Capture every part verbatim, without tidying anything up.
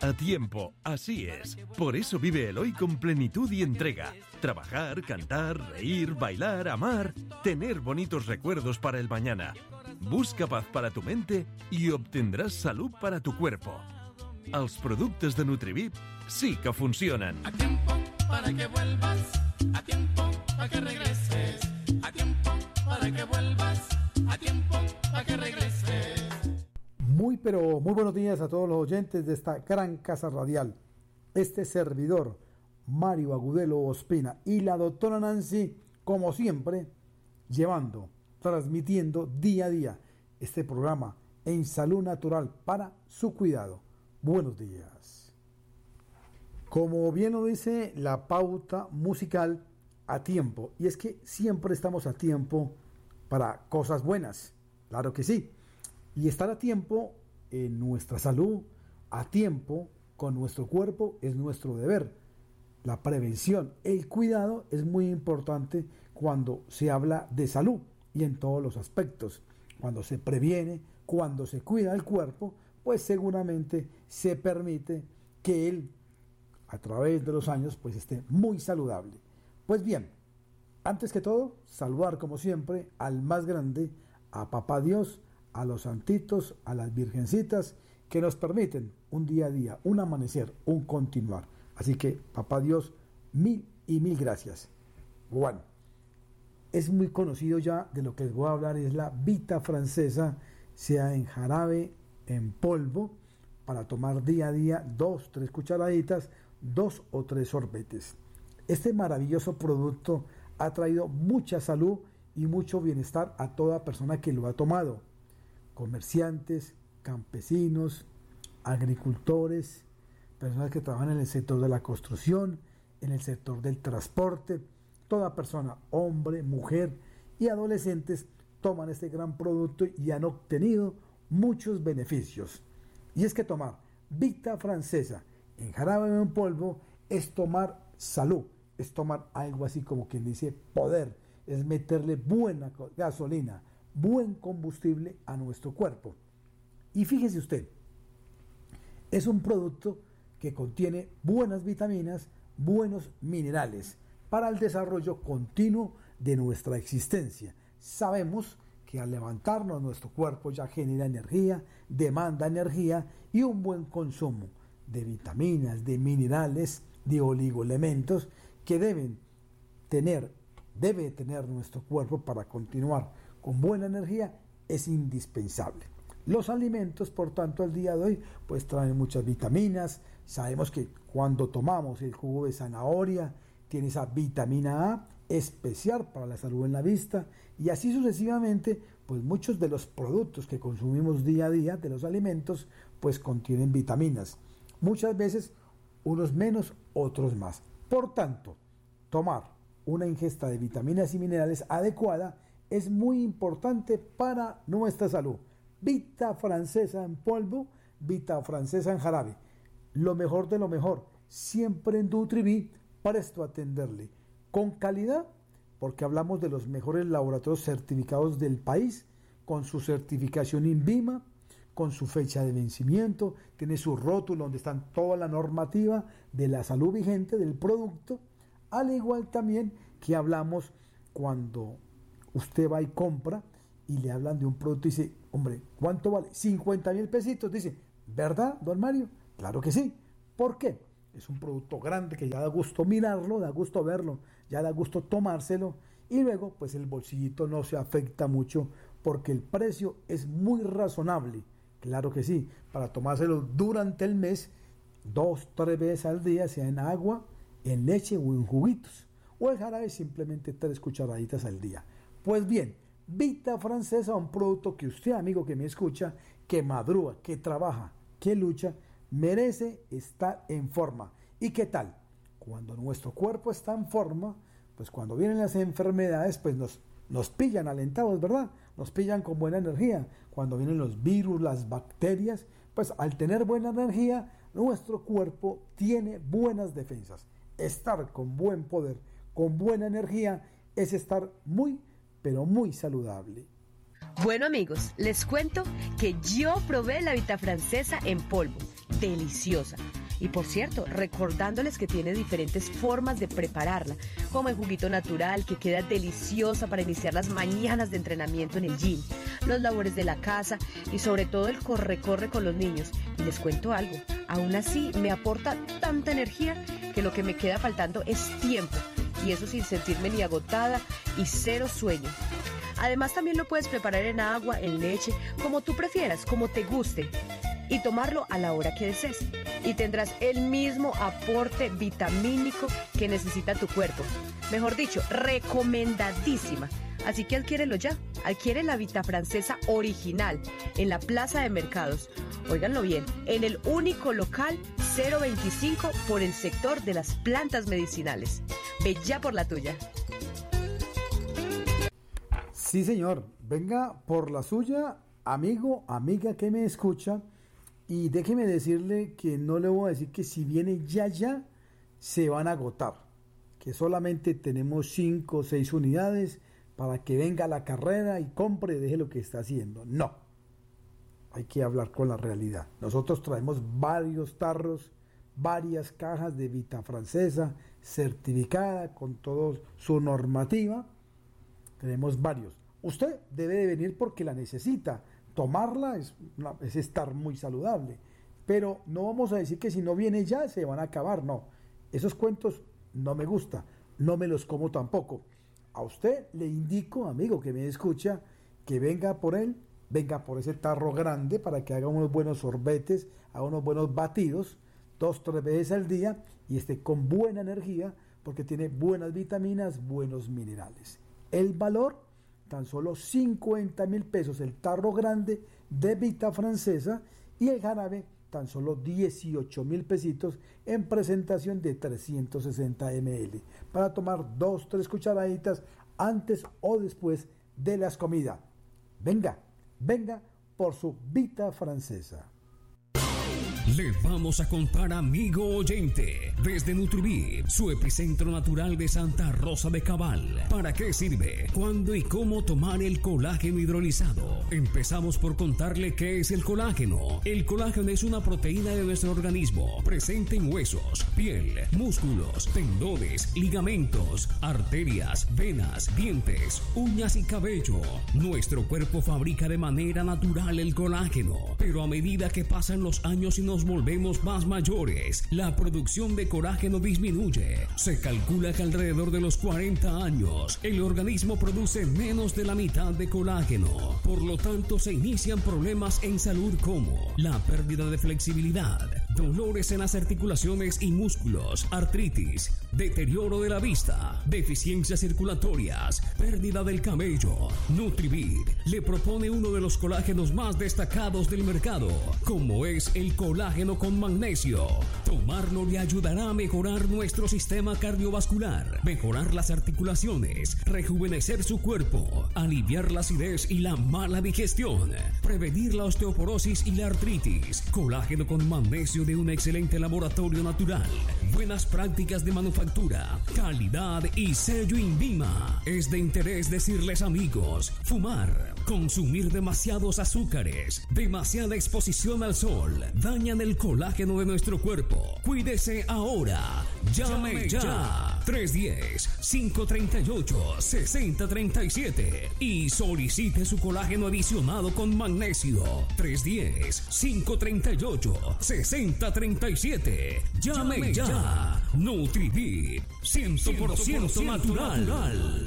A tiempo, así es. Por eso vive el hoy con plenitud y entrega. Trabajar, cantar, reír, bailar, amar, tener bonitos recuerdos para el mañana. Busca paz para tu mente i obtindràs salut per a tu cuerpo. Els productes de Nutrivip sí que funcionen. A tiempo para que vuelvas, a tiempo para que regreses, a tiempo para que vuelvas, a tiempo para que regreses. Muy pero muy buenos días a todos los oyentes de esta gran casa radial. Este servidor, Mario Agudelo Ospina, y la doctora Nancy, como siempre, llevando, transmitiendo día a día este programa en salud natural para su cuidado. Buenos días. Como bien lo dice la pauta musical, a tiempo. Y es que siempre estamos a tiempo para cosas buenas. Claro que sí. Y estar a tiempo en nuestra salud, a tiempo con nuestro cuerpo, es nuestro deber. La prevención, el cuidado es muy importante cuando se habla de salud y en todos los aspectos. Cuando se previene, cuando se cuida el cuerpo, pues seguramente se permite que él, a través de los años, pues esté muy saludable. Pues bien, antes que todo, saludar como siempre al más grande, a Papá Dios, a los santitos, a las virgencitas, que nos permiten un día a día, un amanecer, un continuar. Así que, Papá Dios, mil y mil gracias. Bueno, es muy conocido ya, de lo que les voy a hablar, es la Vita Francesa, sea en jarabe, en polvo, para tomar día a día dos, tres cucharaditas, dos o tres sorbetes. Este maravilloso producto ha traído mucha salud y mucho bienestar a toda persona que lo ha tomado. Comerciantes, campesinos, agricultores, personas que trabajan en el sector de la construcción, en el sector del transporte, toda persona, hombre, mujer y adolescentes toman este gran producto y han obtenido muchos beneficios. Y es que tomar Vita Francesa en jarabe o en polvo es tomar salud, es tomar algo así como quien dice poder, es meterle buena gasolina, buen combustible a nuestro cuerpo. Y fíjese usted, es un producto que contiene buenas vitaminas, buenos minerales para el desarrollo continuo de nuestra existencia. Sabemos que al levantarnos nuestro cuerpo ya genera energía, demanda energía y un buen consumo de vitaminas, de minerales, de oligoelementos que deben tener, debe tener nuestro cuerpo para continuar con buena energía, es indispensable. Los alimentos, por tanto, al día de hoy, pues traen muchas vitaminas. Sabemos que cuando tomamos el jugo de zanahoria, tiene esa vitamina A especial para la salud en la vista, y así sucesivamente, pues muchos de los productos que consumimos día a día, de los alimentos, pues contienen vitaminas. Muchas veces, unos menos, otros más. Por tanto, tomar una ingesta de vitaminas y minerales adecuada es muy importante para nuestra salud. Vita Francesa en polvo, Vita Francesa en jarabe. Lo mejor de lo mejor, siempre en Nutrivip, presto a atenderle. Con calidad, porque hablamos de los mejores laboratorios certificados del país, con su certificación INVIMA, con su fecha de vencimiento, tiene su rótulo donde están toda la normativa de la salud vigente del producto, al igual también que hablamos cuando usted va y compra y le hablan de un producto y dice, hombre, ¿cuánto vale? cincuenta mil pesitos. Dice, ¿verdad, don Mario? Claro que sí. ¿Por qué? Es un producto grande que ya da gusto mirarlo, da gusto verlo, ya da gusto tomárselo, y luego pues el bolsillito no se afecta mucho porque el precio es muy razonable. Claro que sí, para tomárselo durante el mes, dos, tres veces al día, sea en agua, en leche o en juguitos, o el jarabe simplemente tres cucharaditas al día. Pues bien, Vita Francesa, un producto que usted, amigo que me escucha, que madruga, que trabaja, que lucha, merece estar en forma. ¿Y qué tal? Cuando nuestro cuerpo está en forma, pues cuando vienen las enfermedades, pues nos, nos pillan alentados, ¿verdad? Nos pillan con buena energía. Cuando vienen los virus, las bacterias, pues al tener buena energía, nuestro cuerpo tiene buenas defensas. Estar con buen poder, con buena energía, es estar muy, pero muy saludable. Bueno, amigos, les cuento que yo probé la Vita Francesa en polvo. Deliciosa. Y por cierto, recordándoles que tiene diferentes formas de prepararla, como el juguito natural que queda deliciosa para iniciar las mañanas de entrenamiento en el gym, los labores de la casa y sobre todo el corre-corre con los niños. Y les cuento algo, aún así me aporta tanta energía que lo que me queda faltando es tiempo, y eso sin sentirme ni agotada y cero sueño. Además también lo puedes preparar en agua, en leche, como tú prefieras, como te guste, y tomarlo a la hora que desees. Y tendrás el mismo aporte vitamínico que necesita tu cuerpo. Mejor dicho, recomendadísima. Así que adquiérelo ya. Adquiere la Vita Francesa original en la Plaza de Mercados. Óiganlo bien, en el único local cero veinticinco por el sector de las plantas medicinales. Ve ya por la tuya. Sí, señor. Venga por la suya, amigo, amiga que me escucha. Y déjeme decirle que no le voy a decir que si viene ya, ya, se van a agotar. Que solamente tenemos cinco o seis unidades para que venga a la carrera y compre y deje lo que está haciendo. No. Hay que hablar con la realidad. Nosotros traemos varios tarros, varias cajas de Vita Francesa certificada con toda su normativa. Tenemos varios. Usted debe de venir porque la necesita. Tomarla es, una, es estar muy saludable. Pero no vamos a decir que si no viene ya se van a acabar. No. Esos cuentos no me gustan. No me los como tampoco. A usted le indico, amigo que me escucha, que venga por él, venga por ese tarro grande para que haga unos buenos sorbetes, haga unos buenos batidos, dos, tres veces al día y esté con buena energía porque tiene buenas vitaminas, buenos minerales. El valor, tan solo cincuenta mil pesos el tarro grande de Vita Francesa y el jarabe, tan solo dieciocho mil pesitos en presentación de trescientos sesenta mililitros para tomar dos, tres cucharaditas antes o después de las comidas. Venga, venga por su Vita Francesa. Le vamos a contar, amigo oyente, desde Nutrivit, su epicentro natural de Santa Rosa de Cabal. ¿Para qué sirve? ¿Cuándo y cómo tomar el colágeno hidrolizado? Empezamos por contarle qué es el colágeno. El colágeno es una proteína de nuestro organismo, presente en huesos, piel, músculos, tendones, ligamentos, arterias, venas, dientes, uñas y cabello. Nuestro cuerpo fabrica de manera natural el colágeno, pero a medida que pasan los años y nos volvemos más mayores, la producción de colágeno disminuye. Se calcula que alrededor de los cuarenta años, el organismo produce menos de la mitad de colágeno. Por lo tanto, se inician problemas en salud como la pérdida de flexibilidad, dolores en las articulaciones y músculos, artritis, deterioro de la vista, deficiencias circulatorias, pérdida del cabello. Nutrivit le propone uno de los colágenos más destacados del mercado, como es el colágeno con magnesio. Tomarlo le ayudará a mejorar nuestro sistema cardiovascular, mejorar las articulaciones, rejuvenecer su cuerpo, aliviar la acidez y la mala digestión, prevenir la osteoporosis y la artritis. Colágeno con magnesio de un excelente laboratorio natural, buenas prácticas de manufactura, calidad y sello INVIMA. Es de interés decirles, amigos, fumar, consumir demasiados azúcares, demasiada exposición al sol, dañan el colágeno de nuestro cuerpo. Cuídese ahora. Llame, Llame ya. ya. tres uno cero, cinco tres ocho, seis cero tres siete y solicite su colágeno adicionado con magnesio. tres uno cero, cinco tres ocho, seis cero tres siete. Llame, Llame ya. ya. Nutrivit, cien por ciento natural. natural.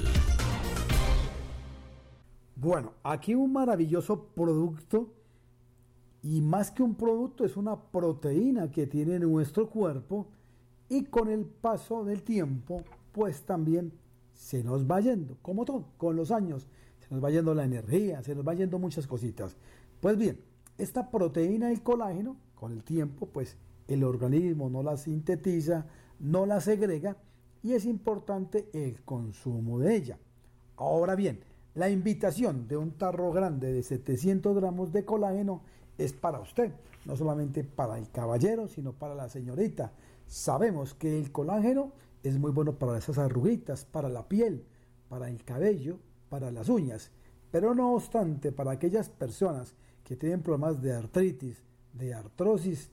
Bueno, aquí un maravilloso producto, y más que un producto es una proteína que tiene nuestro cuerpo, y con el paso del tiempo pues también se nos va yendo, como todo, con los años se nos va yendo la energía, se nos va yendo muchas cositas. Pues bien, esta proteína del colágeno, con el tiempo pues el organismo no la sintetiza, no la segrega, y es importante el consumo de ella. Ahora bien, la invitación de un tarro grande de setecientos gramos de colágeno es para usted, no solamente para el caballero, sino para la señorita. Sabemos que el colágeno es muy bueno para esas arruguitas, para la piel, para el cabello, para las uñas, pero no obstante, para aquellas personas que tienen problemas de artritis, de artrosis,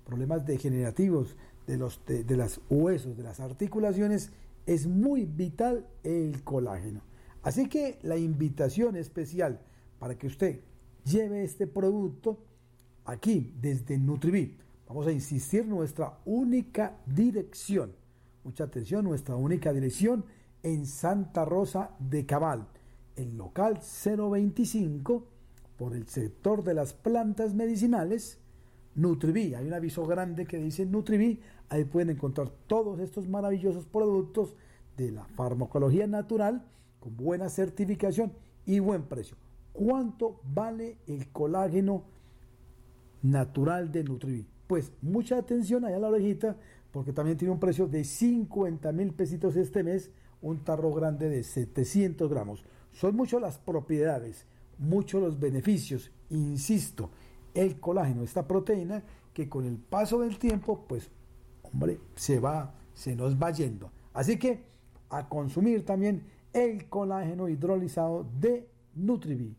problemas degenerativos de los de, de los huesos, de las articulaciones, es muy vital el colágeno. Así que la invitación especial para que usted lleve este producto aquí desde Nutribí. Vamos a insistir, nuestra única dirección, mucha atención, nuestra única dirección en Santa Rosa de Cabal, el local cero veinticinco, por el sector de las plantas medicinales, Nutribí. Hay un aviso grande que dice Nutribí, ahí pueden encontrar todos estos maravillosos productos de la farmacología natural, con buena certificación y buen precio. ¿Cuánto vale el colágeno natural de Nutribí? Pues mucha atención allá a la orejita, porque también tiene un precio de cincuenta mil pesitos este mes, un tarro grande de setecientos gramos. Son muchas las propiedades, muchos los beneficios, insisto, el colágeno, esta proteína que con el paso del tiempo, pues, hombre, se va, se nos va yendo. Así que a consumir también el colágeno hidrolizado de Nutribí.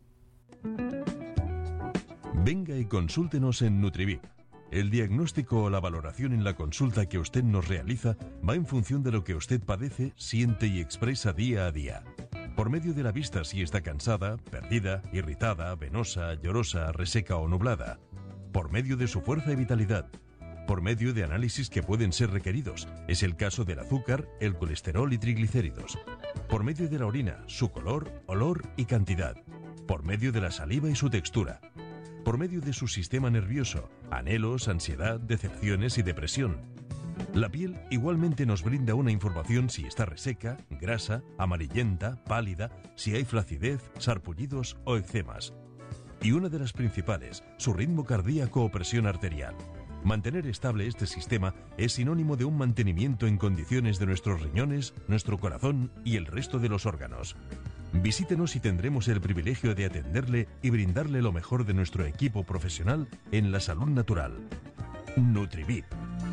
Venga y consúltenos en Nutribí. El diagnóstico o la valoración en la consulta que usted nos realiza va en función de lo que usted padece, siente y expresa día a día. Por medio de la vista, si está cansada, perdida, irritada, venosa, llorosa, reseca o nublada. Por medio de su fuerza y vitalidad. Por medio de análisis que pueden ser requeridos. Es el caso del azúcar, el colesterol y triglicéridos. Por medio de la orina, su color, olor y cantidad. Por medio de la saliva y su textura. Por medio de su sistema nervioso, anhelos, ansiedad, decepciones y depresión. La piel igualmente nos brinda una información si está reseca, grasa, amarillenta, pálida, si hay flacidez, sarpullidos o eczemas. Y una de las principales, su ritmo cardíaco o presión arterial. Mantener estable este sistema es sinónimo de un mantenimiento en condiciones de nuestros riñones, nuestro corazón y el resto de los órganos. Visítenos y tendremos el privilegio de atenderle y brindarle lo mejor de nuestro equipo profesional en la salud natural. Nutribí.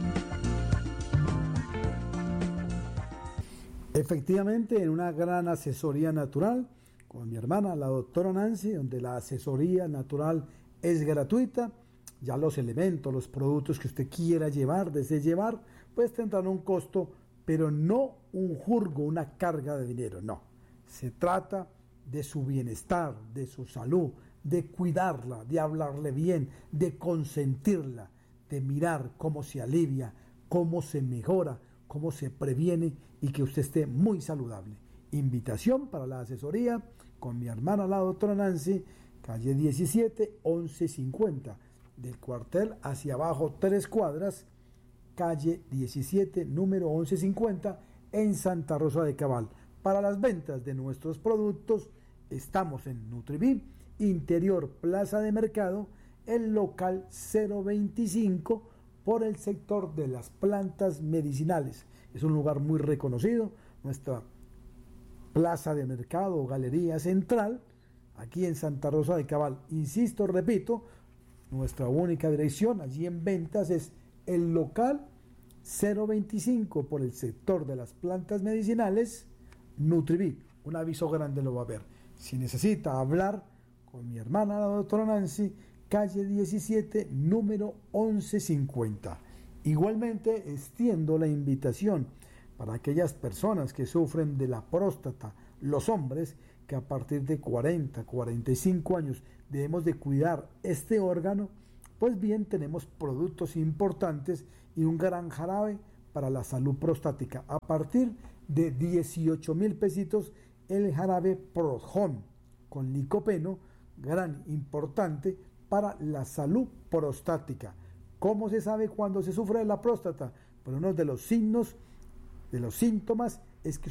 Efectivamente, en una gran asesoría natural con mi hermana, la doctora Nancy, donde la asesoría natural es gratuita. Ya los elementos, los productos que usted quiera llevar, desee llevar, pues tendrán un costo, pero no un jurgo, una carga de dinero, no. Se trata de su bienestar, de su salud, de cuidarla, de hablarle bien, de consentirla, de mirar cómo se alivia, cómo se mejora, cómo se previene y que usted esté muy saludable. Invitación para la asesoría con mi hermana, la doctora Nancy, calle diecisiete, once cincuenta. Del cuartel hacia abajo tres cuadras, calle diecisiete, número once cincuenta, en Santa Rosa de Cabal. Para las ventas de nuestros productos estamos en Nutribí, interior Plaza de Mercado, el local cero veinticinco, por el sector de las plantas medicinales. Es un lugar muy reconocido, nuestra Plaza de Mercado o Galería Central, aquí en Santa Rosa de Cabal. Insisto, repito, nuestra única dirección allí en ventas es el local cero veinticinco por el sector de las plantas medicinales, Nutribí. Un aviso grande lo va a ver. Si necesita hablar con mi hermana, la doctora Nancy, calle diecisiete, número once cincuenta. Igualmente extiendo la invitación para aquellas personas que sufren de la próstata, los hombres que a partir de cuarenta, cuarenta y cinco años debemos de cuidar este órgano. Pues bien, tenemos productos importantes y un gran jarabe para la salud prostática. A partir de dieciocho mil pesitos el jarabe Projon con licopeno, gran importante para la salud prostática. ¿Cómo se sabe cuando se sufre de la próstata? Pues uno de los signos, de los síntomas es que